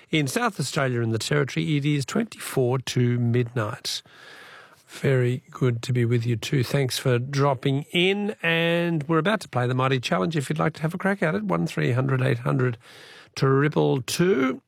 In South Australia and the Territory, it is 24 to midnight. Very good to be with you too. Thanks for dropping in. And we're about to play the Mighty Challenge. If you'd like to have a crack at it, 1300 800 222.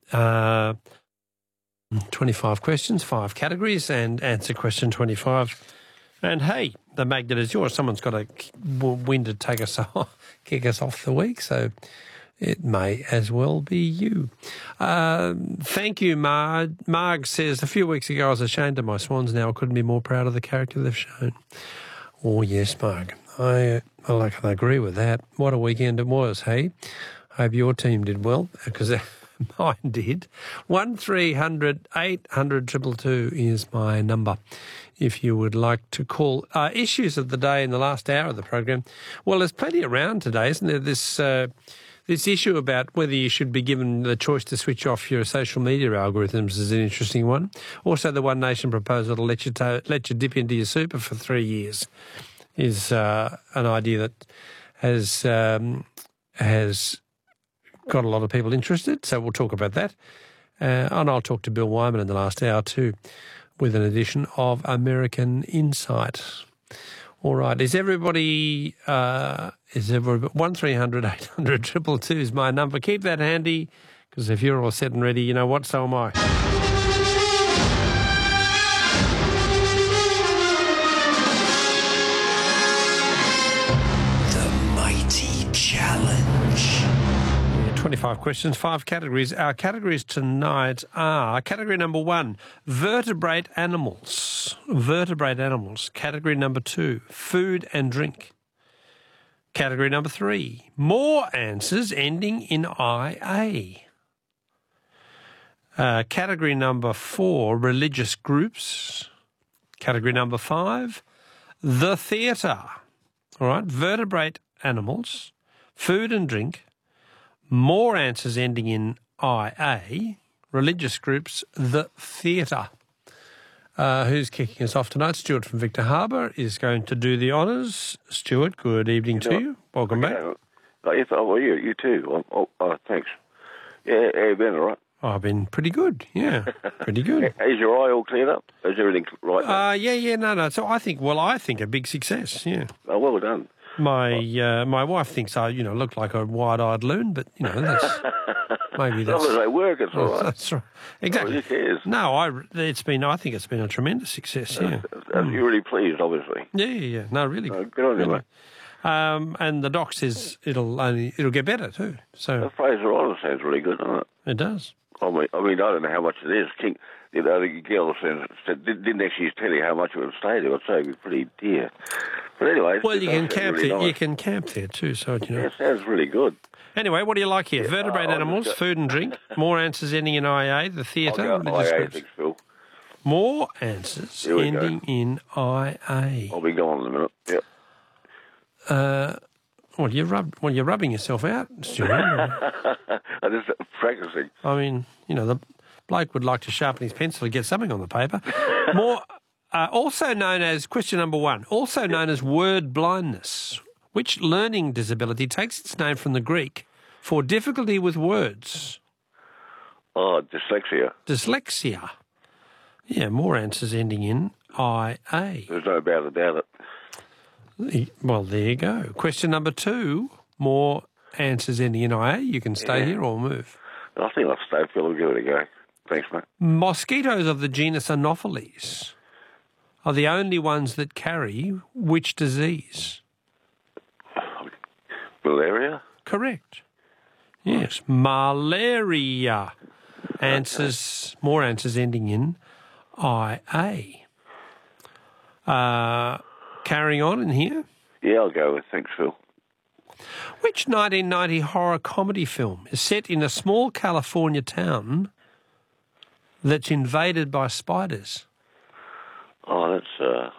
25 questions, 5 categories, and answer question 25. And hey, the magnet is yours. Someone's got a win to take us off, kick us off the week, so it may as well be you. Thank you, Marg. Marg says, a few weeks ago I was ashamed of my Swans. Now I couldn't be more proud of the character they've shown. Oh, yes, Marg. I can agree with that. What a weekend it was, hey? Hope your team did well, because mine did. 1300 800 222 is my number if you would like to call. Issues of the day in the last hour of the program. Well, there's plenty around today, isn't there? This issue about whether you should be given the choice to switch off your social media algorithms is an interesting one. Also, the One Nation proposal to let you dip into your super for 3 years is an idea that has got a lot of people interested, so we'll talk about that. And I'll talk to Bill Wyman in the last hour too, with an edition of American Insight. All right, is everybody 1300 800 222 is my number. Keep that handy, because if you're all set and ready, you know what, so am I. The Mighty Challenge. 25 questions, 5 categories. Our categories tonight are category number 1, vertebrate animals. Vertebrate animals. Category number 2, food and drink. Category number 3, more answers ending in IA. Category number 4, religious groups. Category number 5, the theatre. All right, vertebrate animals, food and drink, more answers ending in IA, religious groups, the theatre. Who's kicking us off tonight? Stuart from Victor Harbour is going to do the honours. Stuart, good evening to you. Welcome back. Yes, well, you too. Thanks. Yeah, you've been all right? I've been pretty good, yeah, pretty good. Is your eye all cleared up? Is everything right now? No. So I think a big success, yeah. Oh, well done. My wife thinks I, look like a wide-eyed loon, but, that's... Maybe that's... As long as they work, it's all right. That's right. Exactly. Who cares? No, I think it's been a tremendous success, yeah. You're really pleased, obviously. Yeah. No, really. Good on you, mate. And the doc says it'll get better too. So the Fraser Island sounds really good, doesn't it? It does. I mean, I don't know how much it is. The girl didn't actually tell you how much it would stay there. I'd say it'd be pretty dear. But anyway, well, you can camp really there. nice. You can camp there too. So Yeah, it sounds really good. Anyway, what do you like here? Yeah, vertebrate animals, food and drink. More answers ending in IA. The theatre. IA, thanks, Phil. More answers ending in IA. I'll be gone in a minute. Yep. You're rubbing yourself out, Stuart. I'm just practicing. I mean, the bloke would like to sharpen his pencil to get something on the paper. More, also known as, question number 1, also known as word blindness. Which learning disability takes its name from the Greek for difficulty with words? Oh, dyslexia. Dyslexia. Yeah, more answers ending in IA. There's no doubt about it. Well, there you go. Question number 2, more answers ending in IA. You can stay here or move. I think I'll stay, Phil. I'll give it a go. Thanks, mate. Mosquitoes of the genus Anopheles are the only ones that carry which disease? Malaria? Correct. Yes, malaria. More answers ending in IA. Carrying on in here. Yeah, I'll go with thanks, Phil. Which 1990 horror comedy film is set in a small California town that's invaded by spiders? Oh, that's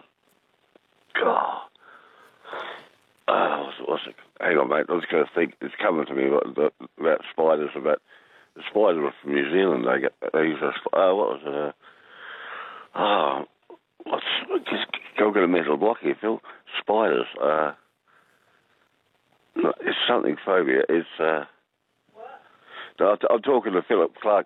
what's it? Hang on, mate. I was going to think. It's coming to me about spiders. About the spiders were from New Zealand. They used to. What was it? I've got a mental block here, Phil. Spiders. It's something phobia. It's. I'm talking to Philip Clark.